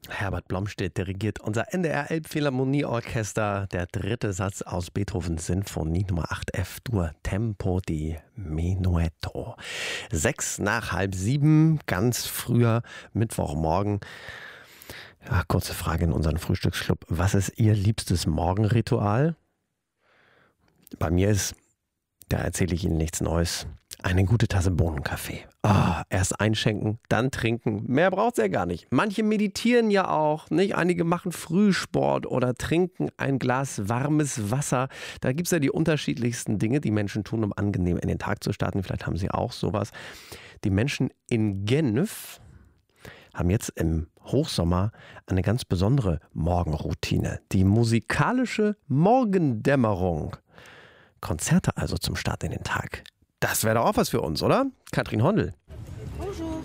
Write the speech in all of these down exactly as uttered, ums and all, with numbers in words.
Herbert Blomstedt dirigiert unser N D R Elbphilharmonieorchester. Der dritte Satz aus Beethovens Sinfonie Nummer acht F-Dur, Tempo di Menuetto. Sechs nach halb sieben, ganz früher Mittwochmorgen. Ja, kurze Frage in unseren Frühstücksclub. Was ist Ihr liebstes Morgenritual? Bei mir ist, da erzähle ich Ihnen nichts Neues, eine gute Tasse Bohnenkaffee. Oh, erst einschenken, dann trinken. Mehr braucht es ja gar nicht. Manche meditieren ja auch, nicht? Einige machen Frühsport oder trinken ein Glas warmes Wasser. Da gibt es ja die unterschiedlichsten Dinge, die Menschen tun, um angenehm in den Tag zu starten. Vielleicht haben Sie auch sowas. Die Menschen in Genf haben jetzt im Hochsommer eine ganz besondere Morgenroutine. Die musikalische Morgendämmerung. Konzerte also zum Start in den Tag. Das wäre doch auch was für uns, oder? Katrin Hondel. Bonjour.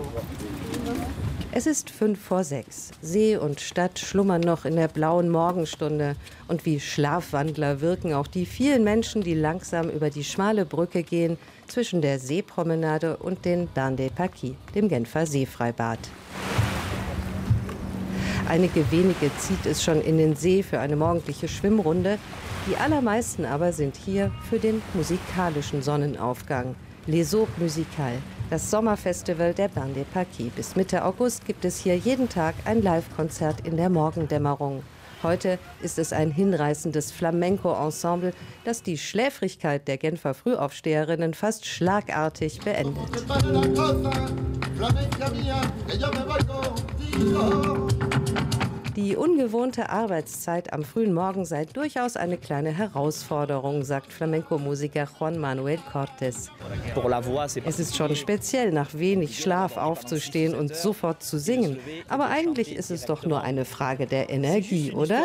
Es ist fünf vor sechs. See und Stadt schlummern noch in der blauen Morgenstunde. Und wie Schlafwandler wirken auch die vielen Menschen, die langsam über die schmale Brücke gehen zwischen der Seepromenade und den Bains des Paquis, dem Genfer Seefreibad. Einige wenige zieht es schon in den See für eine morgendliche Schwimmrunde. Die allermeisten aber sind hier für den musikalischen Sonnenaufgang. Les Eaux Musicales, das Sommerfestival der Bains des Paquis. Bis Mitte August gibt es hier jeden Tag ein Live-Konzert in der Morgendämmerung. Heute ist es ein hinreißendes Flamenco-Ensemble, das die Schläfrigkeit der Genfer Frühaufsteherinnen fast schlagartig beendet. Die ungewohnte Arbeitszeit am frühen Morgen sei durchaus eine kleine Herausforderung, sagt Flamenco-Musiker Juan Manuel Cortés. Es ist schon speziell, nach wenig Schlaf aufzustehen und sofort zu singen. Aber eigentlich ist es doch nur eine Frage der Energie, oder?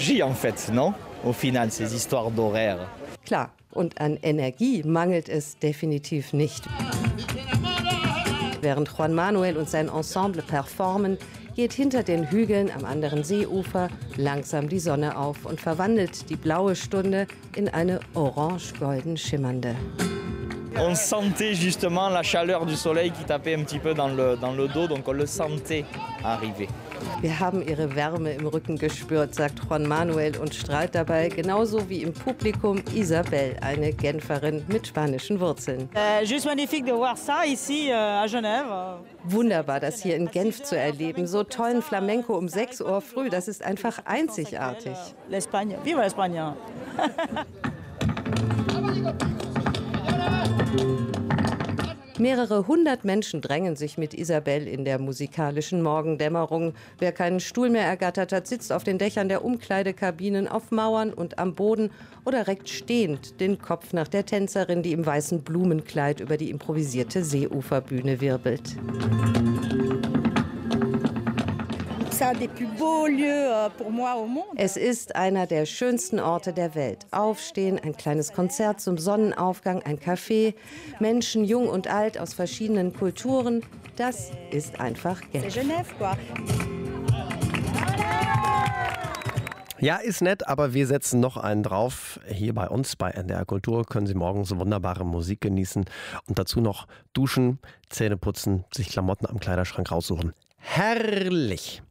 Klar, und an Energie mangelt es definitiv nicht. Während Juan Manuel und sein Ensemble performen, geht hinter den Hügeln am anderen Seeufer langsam die Sonne auf und verwandelt die blaue Stunde in eine orange-golden schimmernde. On sentait justement la chaleur du soleil qui tapait un petit peu dans le, dans le dos, donc on le sentait arriver. Wir haben ihre Wärme im Rücken gespürt, sagt Juan Manuel und strahlt dabei, genauso wie im Publikum Isabel, eine Genferin mit spanischen Wurzeln. Äh, juste magnifique de voir ça ici à Genève. Wunderbar, das hier in Genf zu erleben. So tollen Flamenco um sechs Uhr früh, das ist einfach einzigartig. L'Espagne, viva l'Espagne. Mehrere hundert Menschen drängen sich mit Isabel in der musikalischen Morgendämmerung. Wer keinen Stuhl mehr ergattert hat, sitzt auf den Dächern der Umkleidekabinen, auf Mauern und am Boden oder reckt stehend den Kopf nach der Tänzerin, die im weißen Blumenkleid über die improvisierte Seeuferbühne wirbelt. Es ist einer der schönsten Orte der Welt. Aufstehen, ein kleines Konzert zum Sonnenaufgang, ein Café, Menschen, jung und alt aus verschiedenen Kulturen. Das ist einfach Genf. Ja, ist nett, aber wir setzen noch einen drauf. Hier bei uns bei N D R Kultur können Sie morgens wunderbare Musik genießen und dazu noch duschen, Zähne putzen, sich Klamotten am Kleiderschrank raussuchen. Herrlich!